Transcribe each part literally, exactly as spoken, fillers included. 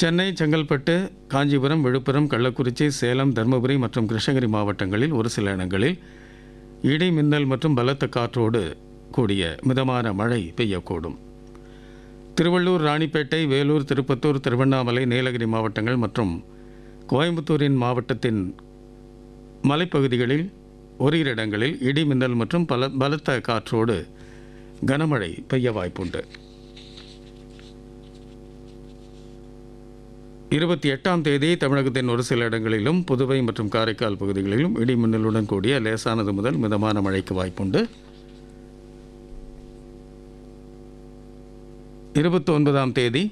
சென்னை, செங்கல்பட்டு, காஞ்சிபுரம், விழுப்புரம், கள்ளக்குறிச்சி, சேலம், தருமபுரி மற்றும் கிருஷ்ணகிரி மாவட்டங்களில் ஒரு சில இடங்களில் இடி மின்னல் மற்றும் பலத்த காற்றோடு கூடிய மிதமான மழை பெய்யக்கூடும். திருவள்ளூர், ராணிப்பேட்டை, வேலூர், திருப்பத்தூர், திருவண்ணாமலை, நீலகிரி மாவட்டங்கள் மற்றும் கோயம்புத்தூரின் மாவட்டத்தின் மலைப்பகுதிகளில் ஓரிரு இடங்களில் இடி மின்னல் மற்றும் பல பலத்த காற்றோடு கனமழை பெய்ய வாய்ப்புண்டு. இருபத்தி எட்டாம் தேதி தமிழகத்தின் ஒரு சில இடங்களிலும் புதுவை மற்றும் காரைக்கால் பகுதிகளிலும் இடி மின்னலுடன் கூடிய லேசானது முதல் மிதமான மழைக்கு வாய்ப்புண்டு. இருபத்தி ஒன்பதாம் தேதி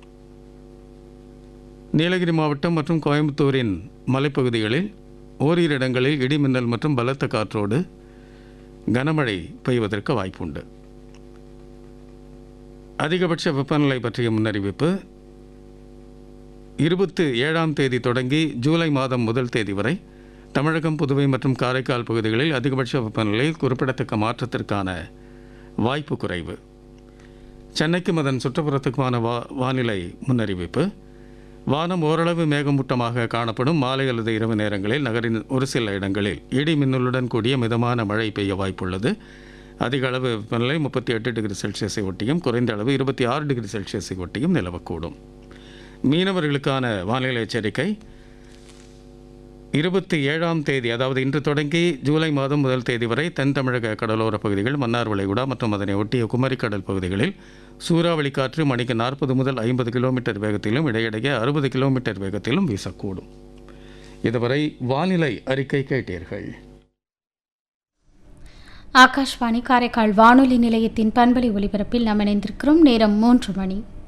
நீலகிரி மாவட்டம் மற்றும் கோயம்புத்தூரின் மலைப்பகுதிகளில் ஓரிரு இடங்களில் இடி மின்னல் மற்றும் பலத்த காற்றோடு கனமழை பெய்வதற்கு வாய்ப்புண்டு. அதிகபட்ச வெப்பநிலை பற்றிய முன்னறிவிப்பு. இருபத்தி ஏழாம் தேதி தொடங்கி ஜூலை மாதம் முதல் தேதி வரை தமிழகம், புதுவை மற்றும் காரைக்கால் பகுதிகளில் அதிகபட்ச வெப்பநிலையில் குறிப்பிடத்தக்க மாற்றத்திற்கான வாய்ப்பு குறைவு. சென்னைக்கும் அதன் சுற்றுப்புறத்துக்குமான வா வானிலை முன்னறிவிப்பு. வானம் ஓரளவு மேகமூட்டமாக காணப்படும். மாலை அல்லது இரவு நேரங்களில் நகரின் ஒரு சில இடங்களில் இடி மின்னலுடன் கூடிய மிதமான மழை பெய்ய வாய்ப்புள்ளது. அதிக அளவு வெப்பநிலை முப்பத்தி எட்டு டிகிரி செல்சியஸை ஒட்டியும் குறைந்த அளவு இருபத்தி ஆறு டிகிரி செல்சியஸை ஒட்டியும் நிலவக்கூடும். மீனவர்களுக்கான வானிலை எச்சரிக்கை. இருபத்தி ஏழாம் தேதி அதாவது இன்று தொடங்கி ஜூலை மாதம் முதல் தேதி வரை தென் தமிழக கடலோர பகுதிகள், மன்னார் வளைகுடா மற்றும் அதனை ஒட்டிய குமரிக்கடல் பகுதிகளில் சூறாவளி காற்று மணிக்கு நாற்பது முதல் ஐம்பது கிலோமீட்டர் வேகத்திலும் இடையிடையே அறுபது கிலோமீட்டர் வேகத்திலும் வீசக்கூடும். இதுவரை வானிலை அறிக்கை கேட்டீர்கள். ஆகாஷ்வாணி காரைக்கால் வானொலி நிலையத்தின் பண்பலை ஒலிபரப்பில் நாம் இணைந்திருக்கிறோம். நேரம் மூன்று மணி.